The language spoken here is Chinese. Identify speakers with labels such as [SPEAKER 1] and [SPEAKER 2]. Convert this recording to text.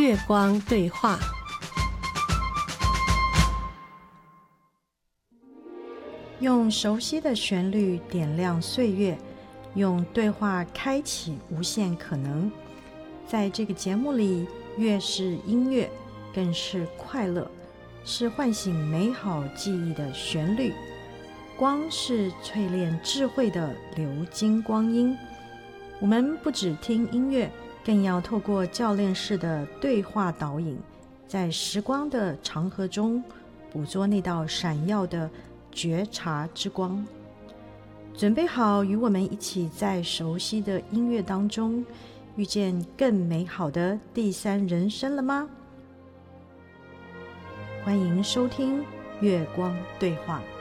[SPEAKER 1] 月光对话。
[SPEAKER 2] 用熟悉的旋律点亮岁月，用对话开启无限可能。在这个节目里，乐是音乐，更是快乐，是唤醒美好记忆的旋律。光是淬炼智慧的流金光阴。我们不只听音乐，更要透过教练式的对话导引，在时光的长河中捕捉那道闪耀的觉察之光。准备好与我们一起在熟悉的音乐当中遇见更美好的第三人生了吗？欢迎收听月光对话。